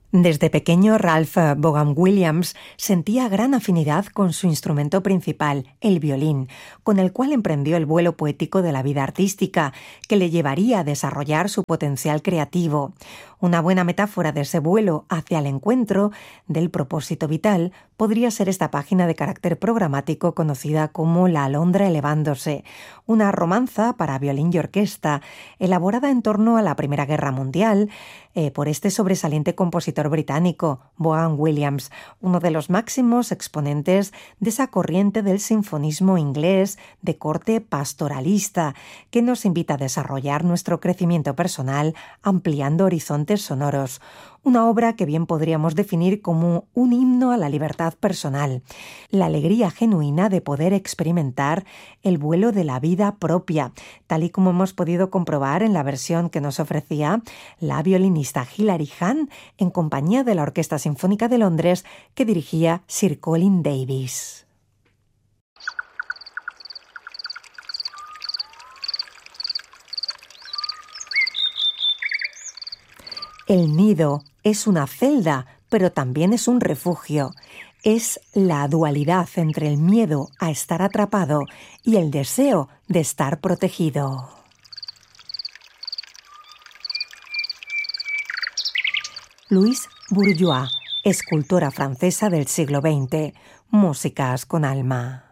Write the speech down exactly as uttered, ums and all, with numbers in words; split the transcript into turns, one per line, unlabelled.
Desde pequeño, Ralph Vaughan Williams sentía gran afinidad con su instrumento principal, el violín, con el cual emprendió el vuelo poético de la vida artística, que le llevaría a desarrollar su potencial creativo. Una buena metáfora de ese vuelo hacia el encuentro del propósito vital podría ser esta página de carácter programático conocida como La Alondra elevándose, una romanza para violín y orquesta, elaborada en torno a la Primera Guerra Mundial eh, por este sobresaliente compositor británico, Vaughan Williams, uno de los máximos exponentes de esa corriente del sinfonismo inglés de corte pastoralista, que nos invita a desarrollar nuestro crecimiento personal ampliando horizontes sonoros. Una obra que bien podríamos definir como un himno a la libertad personal, la alegría genuina de poder experimentar el vuelo de la vida propia, tal y como hemos podido comprobar en la versión que nos ofrecía la violinista Hilary Hahn en compañía de la Orquesta Sinfónica de Londres que dirigía Sir Colin Davis. El nido es una celda, pero también es un refugio. Es la dualidad entre el miedo a estar atrapado y el deseo de estar protegido. Louise Bourgeois, escultora francesa del siglo veinte. Músicas con alma.